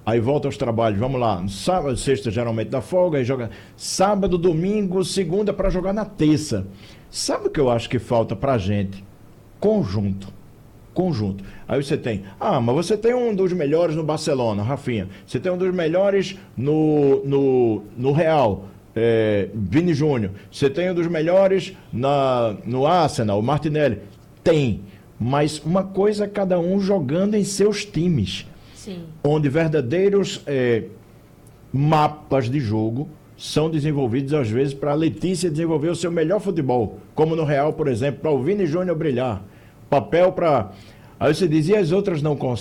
aí volta aos trabalhos, vamos lá, sábado, sexta geralmente dá folga, aí joga sábado, domingo, segunda para jogar na terça. Sabe o que eu acho que falta pra gente? Conjunto. Aí você tem, mas você tem um dos melhores no Barcelona, Rafinha. Você tem um dos melhores no Real, Vini Júnior. Você tem um dos melhores no Arsenal, o Martinelli. Tem, mas uma coisa é cada um jogando em seus times. Sim. Onde verdadeiros mapas de jogo são desenvolvidos, às vezes, para a Letícia desenvolver o seu melhor futebol. Como no Real, por exemplo, para o Vini Júnior brilhar. Papel para... Aí você diz, e as outras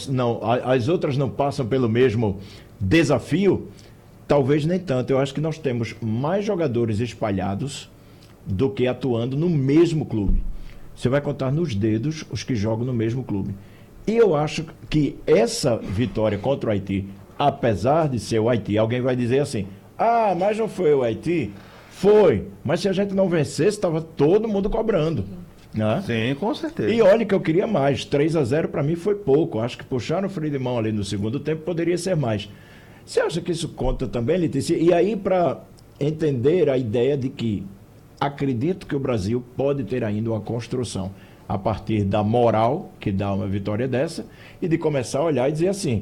as outras não passam pelo mesmo desafio? Talvez nem tanto. Eu acho que nós temos mais jogadores espalhados do que atuando no mesmo clube. Você vai contar nos dedos os que jogam no mesmo clube. E eu acho que essa vitória contra o Haiti, apesar de ser o Haiti, alguém vai dizer assim, mas não foi o Haiti? Foi. Mas se a gente não vencesse, estava todo mundo cobrando. Né? Sim, com certeza. E olha que eu queria mais. 3-0 para mim foi pouco. Acho que puxaram o freio de mão ali no segundo tempo, poderia ser mais. Você acha que isso conta também, Letícia? E aí, para entender a ideia de que acredito que o Brasil pode ter ainda uma construção a partir da moral que dá uma vitória dessa e de começar a olhar e dizer assim,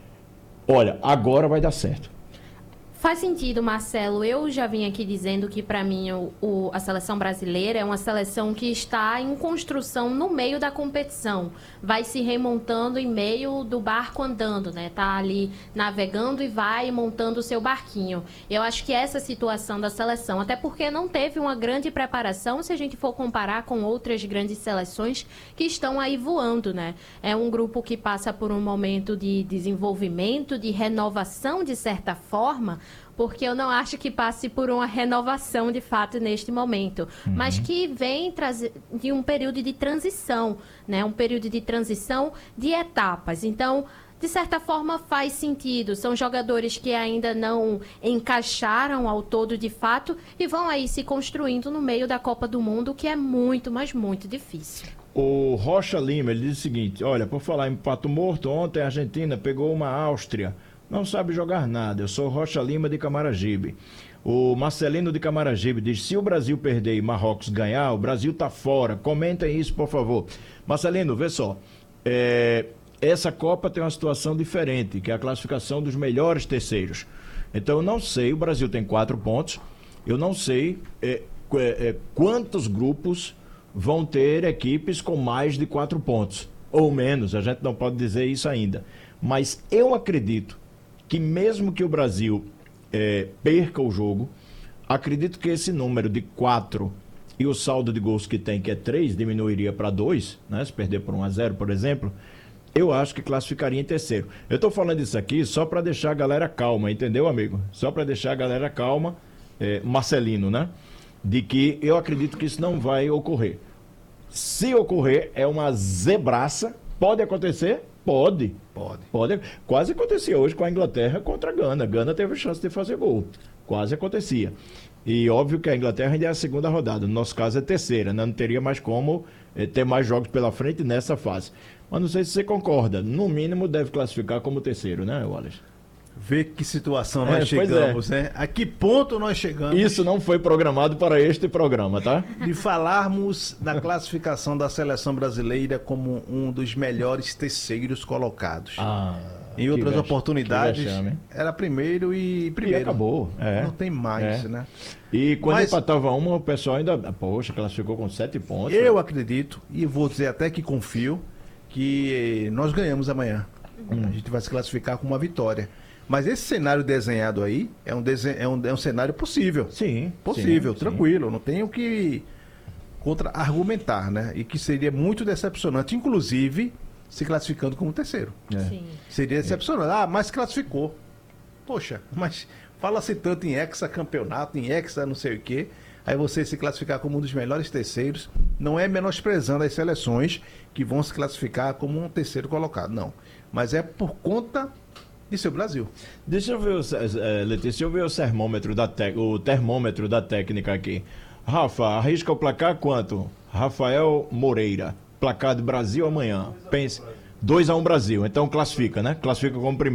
olha, agora vai dar certo. Faz sentido, Marcelo. Eu já vim aqui dizendo que, para mim, a seleção brasileira é uma seleção que está em construção no meio da competição. Vai se remontando em meio do barco andando, né? Tá ali navegando e vai montando o seu barquinho. Eu acho que essa situação da seleção, até porque não teve uma grande preparação, se a gente for comparar com outras grandes seleções que estão aí voando, né? É um grupo que passa por um momento de desenvolvimento, de renovação, de certa forma, porque eu não acho que passe por uma renovação de fato neste momento, mas que vem de um período de transição, né? Um período de transição de etapas. Então, de certa forma, faz sentido. São jogadores que ainda não encaixaram ao todo de fato e vão aí se construindo no meio da Copa do Mundo, que é muito, mas muito difícil. O Rocha Lima, ele diz o seguinte, olha, por falar em pato morto, ontem a Argentina pegou uma Áustria. Não sabe jogar nada. Eu sou Rocha Lima de Camaragibe. O Marcelino de Camaragibe diz, se o Brasil perder e Marrocos ganhar, o Brasil tá fora. Comentem isso, por favor. Marcelino, vê só. Essa Copa tem uma situação diferente, que é a classificação dos melhores terceiros. Então, eu não sei, o Brasil tem 4 pontos, eu não sei quantos grupos vão ter equipes com mais de 4 pontos, ou menos, a gente não pode dizer isso ainda. Mas eu acredito que mesmo que o Brasil perca o jogo, acredito que esse número de 4 e o saldo de gols que tem, que é 3, diminuiria para 2, né? Se perder por 1-0, por exemplo, eu acho que classificaria em terceiro. Eu estou falando isso aqui só para deixar a galera calma, entendeu, amigo? Só para deixar a galera calma, Marcelino, né? De que eu acredito que isso não vai ocorrer. Se ocorrer, é uma zebraça. Pode acontecer? Pode. Quase acontecia hoje com a Inglaterra contra a Gana. A Gana teve chance de fazer gol. Quase acontecia. E óbvio que a Inglaterra ainda é a segunda rodada. No nosso caso é terceira, né? Não teria mais como ter mais jogos pela frente nessa fase. Mas não sei se você concorda. No mínimo deve classificar como terceiro, né, Wallace? Vê que situação nós chegamos, né? A que ponto nós chegamos? Isso não foi programado para este programa, tá? De falarmos da classificação da seleção brasileira como um dos melhores terceiros colocados. Em outras oportunidades, era primeiro e primeiro. E acabou. Não tem mais, né? E quando empatava uma, o pessoal ainda, classificou com 7 pontos. Eu acredito, e vou dizer até que confio, que nós ganhamos amanhã. A gente vai se classificar com uma vitória. Mas esse cenário desenhado aí é um cenário possível. Sim. Possível, tranquilo. Não tenho que contra-argumentar, né? E que seria muito decepcionante, inclusive, se classificando como terceiro. Sim. Seria decepcionante. Mas classificou. Poxa, mas fala-se tanto em hexacampeonato, em hexa não sei o quê. Aí você se classificar como um dos melhores terceiros, não é menosprezando as seleções que vão se classificar como um terceiro colocado, não. Mas é por conta de seu Brasil. Deixa eu ver, Letícia, deixa eu ver o termômetro da técnica aqui. Rafa, arrisca o placar quanto? Rafael Moreira, placar do Brasil amanhã. Pense, 2-1 Brasil, então classifica, né? Classifica como primeiro.